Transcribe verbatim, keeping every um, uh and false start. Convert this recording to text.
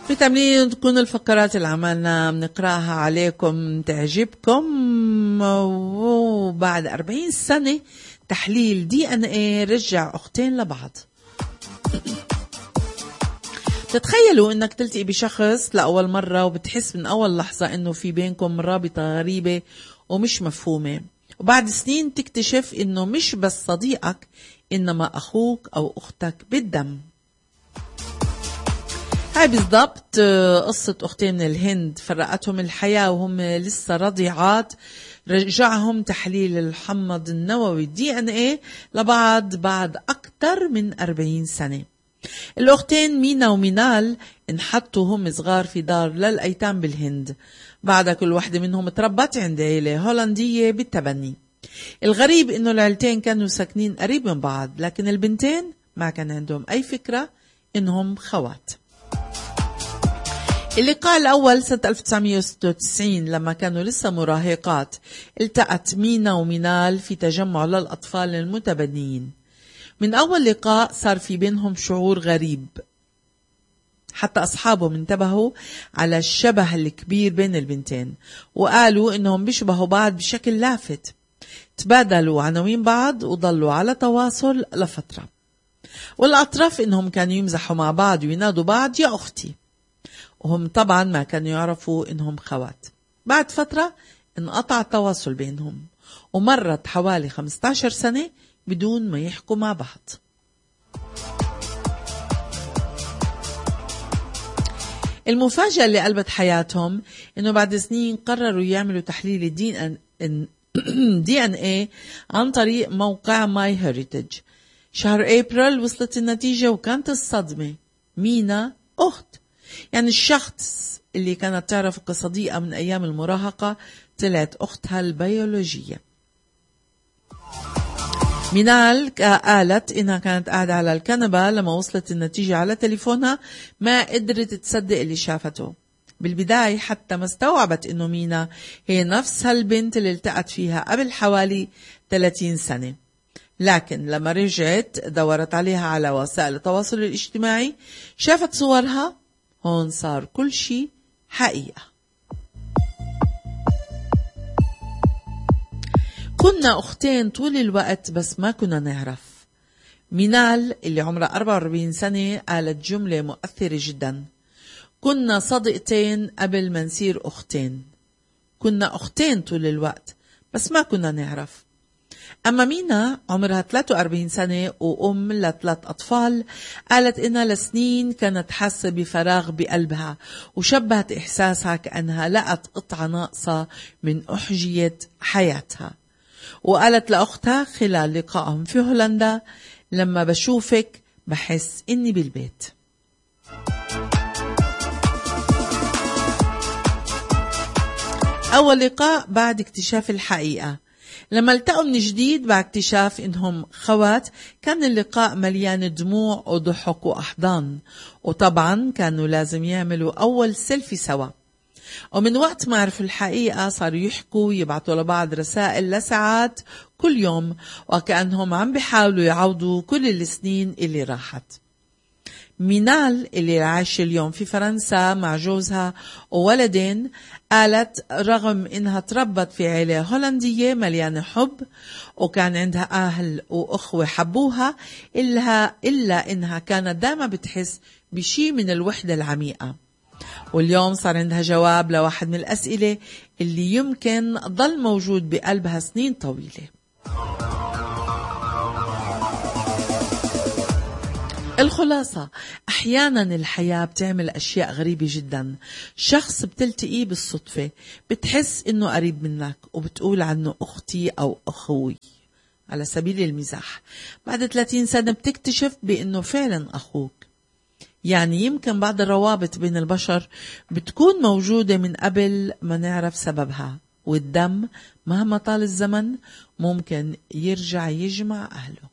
متأملين تكون الفقرات اللي عملنا بنقراها عليكم تعجبكم. وبعد أربعين سنة تحليل دي ان ايه رجع أختين لبعض. تتخيلوا انك تلتقي بشخص لأول مرة وبتحس من أول لحظة انه في بينكم رابطة غريبة ومش مفهومة، وبعد سنين تكتشف انه مش بس صديقك انما اخوك او اختك بالدم. هاي بالضبط قصة أختين من الهند فرقتهم الحياة وهم لسه رضيعات. رجعهم تحليل الحمض النووي دي ان ايه لبعض بعد أكتر من أربعين سنة. الأختين مينا ومينال انحطوا هم صغار في دار للأيتام بالهند. بعد كل واحدة منهم تربت عند عيلة هولندية بالتبني. الغريب إنه العيلتين كانوا ساكنين قريب من بعض، لكن البنتين ما كان عندهم أي فكرة إنهم خوات. اللقاء الأول سنة ألف وتسعمية وستة وتسعين لما كانوا لسه مراهقات، التقت مينا ومينال في تجمع للأطفال المتبنيين. من أول لقاء صار في بينهم شعور غريب، حتى أصحابهم انتبهوا على الشبه الكبير بين البنتين وقالوا إنهم بيشبهوا بعض بشكل لافت. تبادلوا عناوين بعض وضلوا على تواصل لفترة، والأطراف إنهم كانوا يمزحوا مع بعض وينادوا بعض يا أختي، وهم طبعا ما كانوا يعرفوا إنهم خوات. بعد فترة انقطع التواصل بينهم، ومرت حوالي خمسة عشر سنة بدون ما يحكوا مع بعض. المفاجأة اللي قلبت حياتهم إنه بعد سنين قرروا يعملوا تحليل الدي ان دي ان ايه عن طريق موقع ماي هيريتج. شهر أبريل وصلت النتيجة وكانت الصدمة، مينا أخت، يعني الشخص اللي كانت تعرفه كصديقة من أيام المراهقة طلعت أختها البيولوجية. مينال قالت إنها كانت قاعدة على الكنبة لما وصلت النتيجة على تليفونها، ما قدرت تصدق اللي شافته. بالبداية حتى ما استوعبت إنه مينا هي نفس هالبنت اللي التقت فيها قبل حوالي ثلاثين سنة، لكن لما رجعت دورت عليها على وسائل التواصل الاجتماعي شافت صورها، هون صار كل شيء حقيقة. كنا أختين طول الوقت بس ما كنا نعرف. مينال اللي عمرها أربعة وأربعين سنة قالت جملة مؤثرة جدا: كنا صديقتين قبل ما نصير أختين. كنا أختين طول الوقت بس ما كنا نعرف. أما مينا عمرها ثلاثة وأربعين سنة وأم لثلاث أطفال، قالت إنها لسنين كانت حاسة بفراغ بقلبها، وشبهت إحساسها كأنها لقت قطعة ناقصة من أحجية حياتها. وقالت لأختها خلال لقائهم في هولندا: لما بشوفك بحس إني بالبيت. أول لقاء بعد اكتشاف الحقيقة. لما التقوا من جديد بعد اكتشاف إنهم خوات، كان اللقاء مليان دموع وضحك وأحضان، وطبعا كانوا لازم يعملوا أول سيلفي سوا. ومن وقت ما عرفوا الحقيقة صاروا يحكوا ويبعتوا لبعض رسائل لساعات كل يوم، وكأنهم عم بيحاولوا يعوضوا كل السنين اللي راحت. مينال اللي عايشة اليوم في فرنسا مع جوزها وولدين، قالت رغم إنها تربت في عيلة هولندية مليانة حب وكان عندها أهل وأخوة حبوها، إلا, إلا إنها كانت دائما بتحس بشي من الوحدة العميقة. واليوم صار عندها جواب لواحد من الأسئلة اللي يمكن ضل موجود بقلبها سنين طويلة. الخلاصة، أحيانا الحياة بتعمل أشياء غريبة جدا. شخص بتلتقيه بالصدفة بتحس إنه قريب منك وبتقول عنه أختي أو أخوي على سبيل المزاح. بعد ثلاثين سنة بتكتشف بإنه فعلا أخوك. يعني يمكن بعض الروابط بين البشر بتكون موجودة من قبل ما نعرف سببها، والدم مهما طال الزمن ممكن يرجع يجمع أهله.